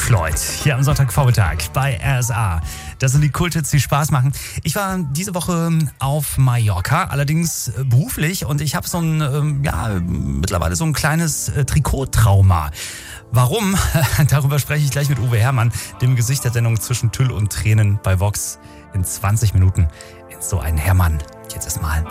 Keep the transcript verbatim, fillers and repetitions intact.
Floyd hier am Sonntagvormittag bei R S A. Das sind die Kulthits, die Spaß machen. Ich war diese Woche auf Mallorca, allerdings beruflich, und ich habe so ein, ja, mittlerweile so ein kleines Trikottrauma. Warum? Darüber spreche ich gleich mit Uwe Herrmann, dem Gesicht der Sendung Zwischen Tüll und Tränen bei Vox, in zwanzig Minuten in So einen Herrmann. Jetzt erstmal